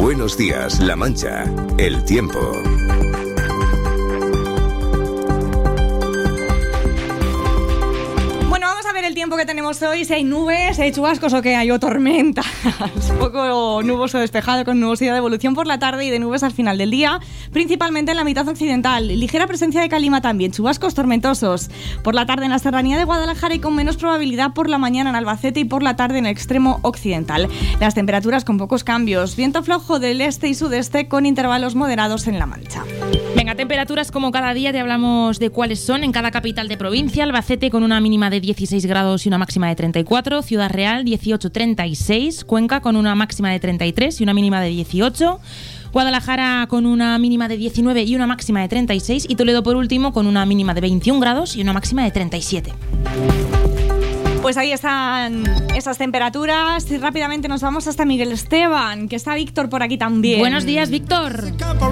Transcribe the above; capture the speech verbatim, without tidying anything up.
Buenos días, La Mancha. El tiempo. El tiempo que tenemos hoy, si hay nubes, si hay chubascos o que hay o tormentas. Un poco nuboso despejado con nubosidad de evolución por la tarde y de nubes al final del día, principalmente en la mitad occidental. Ligera presencia de calima también, chubascos tormentosos. Por la tarde en la serranía de Guadalajara y con menos probabilidad por la mañana en Albacete y por la tarde en el extremo occidental. Las temperaturas con pocos cambios, viento flojo del este y sudeste con intervalos moderados en La Mancha. Venga, temperaturas como cada día, te hablamos de cuáles son en cada capital de provincia. Albacete con una mínima de dieciséis grados y una máxima de treinta y cuatro, Ciudad Real dieciocho treinta y seis, Cuenca con una máxima de treinta y tres y una mínima de dieciocho, Guadalajara con una mínima de diecinueve y una máxima de treinta y seis y Toledo por último con una mínima de veintiún grados y una máxima de treinta y siete. Pues ahí están esas temperaturas y rápidamente nos vamos hasta Miguel Esteban, que está Víctor por aquí también. Buenos días, Víctor.